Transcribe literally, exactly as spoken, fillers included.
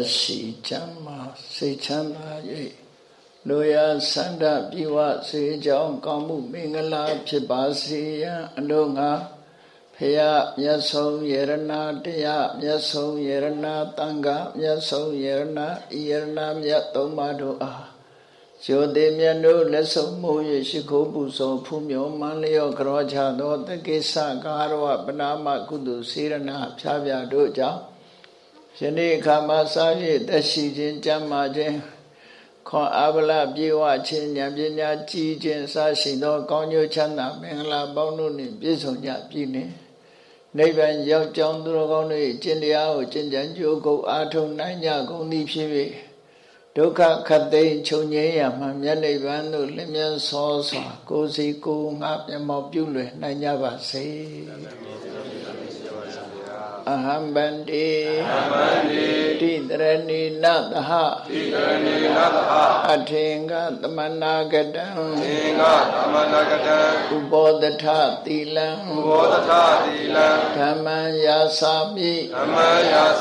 ရှိချမ်းမာစိတ်ချမ်းသာ၍လိုရာဆန္ဒပြေဝစေကြောင်းကောင်းမှုမင်္ဂလာဖြစ်ပါစေရန်အလို့ငါဖရာမြတ်ဆုံးယရနာတရားမြတ်ဆုံးယရနာတန်ခါမြတ်ဆုံးယရနာဤယရနာမြတ်သုံးပါးတို့အားယောတိမြတ်တို့လက်ဆုံးမိုး၍ရှိခိုးပူဇော်ဖူးမြော်မှန်လျော့ကြောချသောတက္ကိစ္စကာရဝပနာမကုသိုလ်စေရနာဖြားပြတို့ကြောင့်ယနေ့အခါမှာစာ၍တက်ရှိခြင်းကြမ်းမာခြင်းခွန်အားဗလပြေဝခြင်းဉာဏ်ပညာကြီးခြင်းစရှိသောကောင်းကျိုးချမ်းသာမင်္ဂလာပေါင်းတို့နှင့်ပြည့်စုံကြပြီနှင့်နိဗ္ဗာန်ရောက်ကြောင်းသူတော်ကောင်းတို့၏ကျင့်တရားကိုကျင့်ကြံကြိုးကုပ်အားထုတ်နိုင်ကြကုန်သည်ဖြစ်၍ဒုက္ခခတ်သိမ်းချုပ်ငြိမ်းရမှမြတ်နိဗ္ဗာန်သို့လင်းမြန်စောစွာကိုယ်စီကိုယ်ငါမျက်မှောက်ပြုလွယ်နိုင်ကြပါစေအဟံဗန္တိအဟံဗန္တိတိတရဏီနသဟတိတရဏီနသဟအထင်္ဂသမနာကတံအထင်္ဂသမနာကတံဥပောတထသီလံဥပောတထသီလံဓမ္မံယာစာမိဓမ္မံယာ